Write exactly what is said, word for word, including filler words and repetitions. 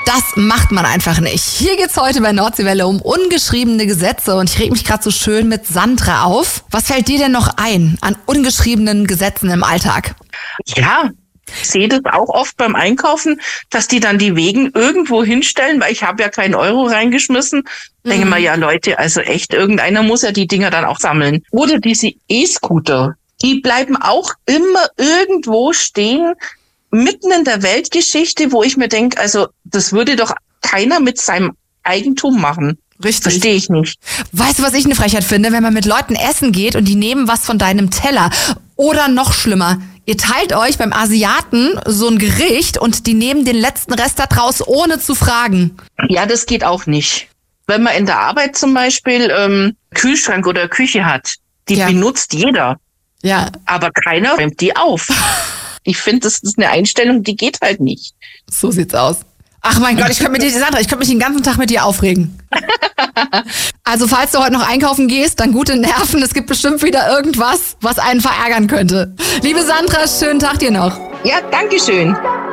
Das macht man einfach nicht. Hier geht's heute bei Nordseewelle um ungeschriebene Gesetze und ich reg mich gerade so schön mit Sandra auf. Was fällt dir denn noch ein an ungeschriebenen Gesetzen im Alltag? Ja, ich sehe das auch oft beim Einkaufen, dass die dann die Wägen irgendwo hinstellen, weil ich habe ja keinen Euro reingeschmissen. Mhm. Denke mal, ja Leute, also echt, irgendeiner muss ja die Dinger dann auch sammeln. Oder diese E-Scooter, die bleiben auch immer irgendwo stehen, mitten in der Weltgeschichte, wo ich mir denke, also das würde doch keiner mit seinem Eigentum machen. Richtig. Verstehe ich nicht. Weißt du, was ich eine Frechheit finde? Wenn man mit Leuten essen geht und die nehmen was von deinem Teller. Oder noch schlimmer, ihr teilt euch beim Asiaten so ein Gericht und die nehmen den letzten Rest da draus, ohne zu fragen. Ja, das geht auch nicht. Wenn man in der Arbeit zum Beispiel ähm, Kühlschrank oder Küche hat, die ja. benutzt jeder. Ja. Aber keiner räumt die auf. Ich finde, das ist eine Einstellung, die geht halt nicht. So sieht's aus. Ach mein Gott, ich könnte mit dir, Sandra, ich könnte mich den ganzen Tag mit dir aufregen. Also falls du heute noch einkaufen gehst, dann gute Nerven. Es gibt bestimmt wieder irgendwas, was einen verärgern könnte. Liebe Sandra, schönen Tag dir noch. Ja, danke schön.